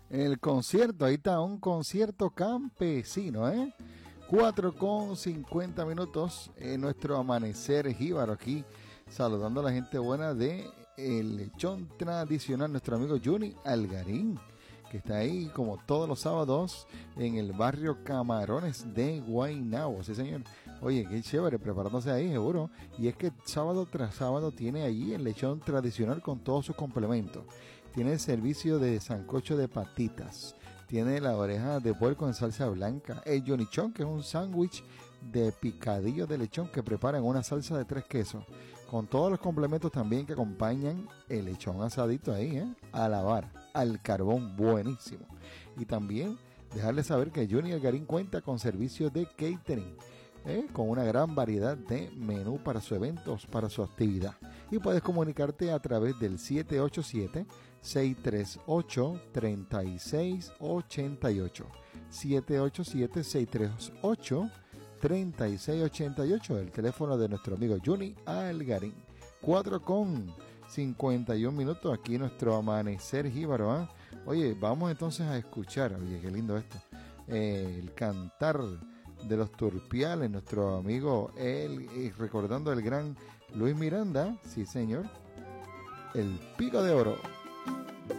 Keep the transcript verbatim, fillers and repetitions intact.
El concierto, ahí está, un concierto campesino, ¿eh? cuatro con cincuenta minutos en nuestro amanecer jíbaro aquí, saludando a la gente buena de El Lechón Tradicional, nuestro amigo Juni Algarín, que está ahí como todos los sábados en el barrio Camarones de Guaynabo. Sí, señor. Oye, qué chévere, preparándose ahí, seguro. Y es que sábado tras sábado tiene allí el Lechón Tradicional con todos sus complementos. Tiene el servicio de sancocho de patitas. Tiene la oreja de puerco en salsa blanca. El Johnny-Chon, que es un sándwich de picadillo de lechón que preparan una salsa de tres quesos. Con todos los complementos también que acompañan el lechón asadito ahí, ¿eh? A la vara, al carbón, buenísimo. Y también dejarles saber que Juni Algarín cuenta con servicios de catering, ¿eh? Con una gran variedad de menú para sus eventos, para su actividad. Y puedes comunicarte a través del siete ocho siete, seis tres ocho, tres seis ocho ocho. siete ocho siete, seis tres ocho, tres seis ocho ocho, el teléfono de nuestro amigo Juni Algarín. cuatro con cincuenta y uno minutos aquí en nuestro amanecer jíbaro, ¿eh? Oye, vamos entonces a escuchar, oye, qué lindo esto, eh, el cantar de los Turpiales, nuestro amigo, él, eh, recordando el gran Luis Miranda, sí señor, el Pico de Oro.